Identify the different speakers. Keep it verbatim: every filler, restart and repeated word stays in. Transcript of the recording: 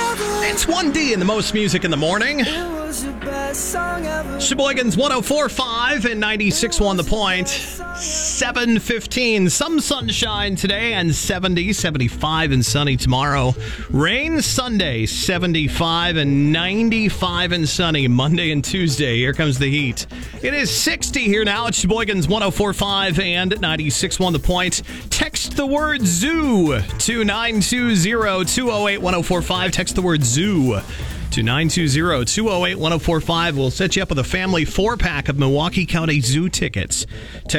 Speaker 1: It's one D in the most music in the morning. Sheboygan's one oh four point five and ninety-six point one The Point. seven fifteen. Some sunshine today and seventy, seventy-five and sunny tomorrow. Rain Sunday, seventy-five and ninety-five and sunny. Monday and Tuesday, here comes the heat. It is sixty here now at Sheboygan's one oh four point five and ninety-six point one The Point. Text the word zoo to nine two zero, two oh eight, one oh four five. Text the word zoo to nine two zero, two oh eight, one oh four five. We'll set you up with a family four-pack of Milwaukee County Zoo tickets.